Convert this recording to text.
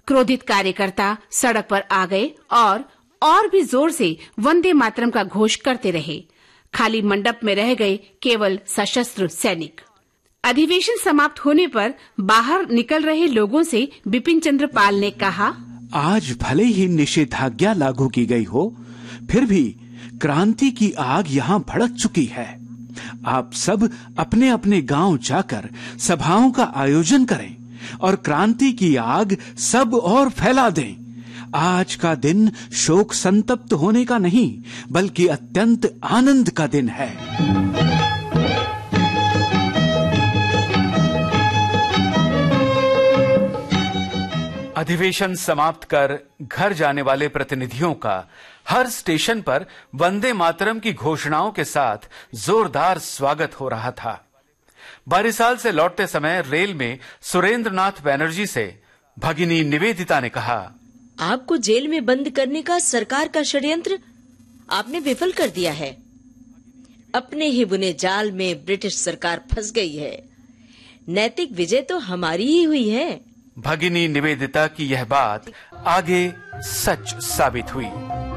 क्रोधित कार्यकर्ता सड़क पर आ गए और भी जोर से वंदे मातरम का घोष करते रहे। खाली मंडप में रह गए केवल सशस्त्र सैनिक। अधिवेशन समाप्त होने पर बाहर निकल रहे लोगों से बिपिन चंद्र पाल ने कहा, आज भले ही निषेधाज्ञा लागू की गई हो, फिर भी क्रांति की आग यहाँ भड़क चुकी है। आप सब अपने अपने गांव जाकर सभाओं का आयोजन करें और क्रांति की आग सब और फैला दें। आज का दिन शोक संतप्त होने का नहीं, बल्कि अत्यंत आनंद का दिन है। अधिवेशन समाप्त कर घर जाने वाले प्रतिनिधियों का हर स्टेशन पर वंदे मातरम की घोषणाओं के साथ जोरदार स्वागत हो रहा था। बारिसाल से लौटते समय रेल में सुरेंद्रनाथ बैनर्जी से भगिनी निवेदिता ने कहा, आपको जेल में बंद करने का सरकार का षड्यंत्र आपने विफल कर दिया है। अपने ही बुने जाल में ब्रिटिश सरकार फंस गई है। नैतिक विजय तो हमारी ही हुई है। भगिनी निवेदिता की यह बात आगे सच साबित हुई।